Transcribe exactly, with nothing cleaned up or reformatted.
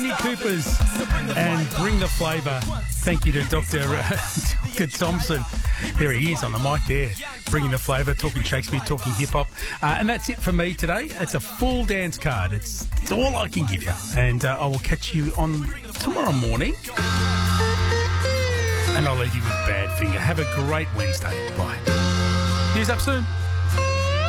Mini Coopers and Bring the Flavour. Thank you to Doctor Doctor Thompson. There he is on the mic there, bringing the flavour, talking Shakespeare, talking hip-hop. Uh, and that's it for me today. It's a full dance card. It's, it's all I can give you. And uh, I will catch you on tomorrow morning. And I'll leave you with Badfinger. Have a great Wednesday. Bye. Here's up soon.